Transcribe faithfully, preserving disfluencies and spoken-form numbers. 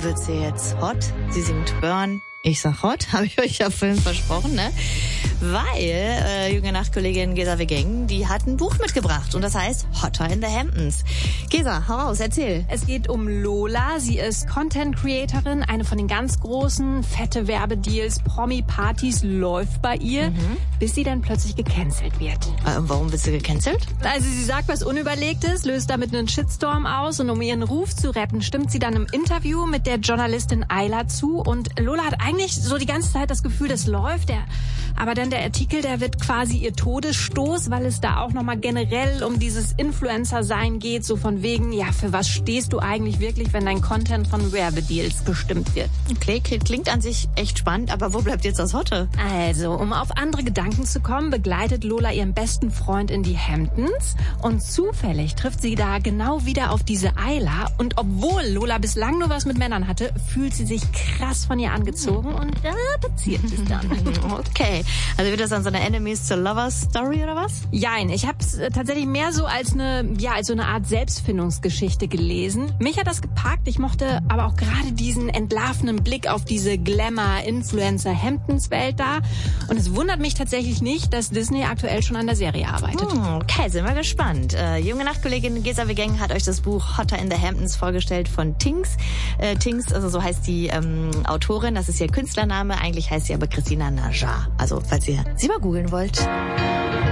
wird sie jetzt hot. Sie singt Burn. Ich sag hot, habe ich euch ja vorhin versprochen, ne? Weil äh, junge Nachtkollegin Gesa Wegeng, die hat ein Buch mitgebracht und das heißt Hotter in the Hamptons. Gesa, hau raus, erzähl. Es geht um Lola. Sie ist Content-Creatorin, eine von den ganz großen, fette Werbedeals, Promi-Partys läuft bei ihr, mhm. bis sie dann plötzlich gecancelt wird. Äh, warum wird sie gecancelt? Also sie sagt was Unüberlegtes, löst damit einen Shitstorm aus und um ihren Ruf zu retten, stimmt sie dann im Interview mit der Journalistin Ayla zu und Lola hat eigentlich so die ganze Zeit das Gefühl, das läuft. Der, aber dann der Artikel, der wird quasi ihr Todesstoß, weil es da auch nochmal generell um dieses Influencer-Sein geht, so von wegen, ja, für was stehst du eigentlich wirklich, wenn dein Content von Werbedeals bestimmt wird? Okay, klingt an sich echt spannend, aber wo bleibt jetzt das Hotte? Also, um auf andere Gedanken zu kommen, begleitet Lola ihren besten Freund in die Hamptons und zufällig trifft sie da genau wieder auf diese Ayla und obwohl Lola bislang nur was mit Männern hatte, fühlt sie sich krass von ihr angezogen und da passiert es dann. Okay, also wird das dann so eine Enemies to Lovers Story oder was? Jein, ich habe es tatsächlich mehr so als eine, ja, als so eine Art Selbstfindungsgeschichte gelesen. Mich hat das gepackt, ich mochte aber auch gerade diesen entlarvenden Blick auf diese Glamour-Influencer-Hamptons-Welt da und es wundert mich tatsächlich nicht, dass Disney aktuell schon an der Serie arbeitet. Hm, okay, sind wir gespannt. Äh, junge Nachtkollegin Gesa Wegeng hat euch das Buch Hotter in the Hamptons vorgestellt von Tinks. Äh, Tinks, also so heißt die ähm, Autorin, das ist ihr Künstlername, eigentlich heißt sie aber Christina Najar. Also, falls ihr sie mal googeln wollt.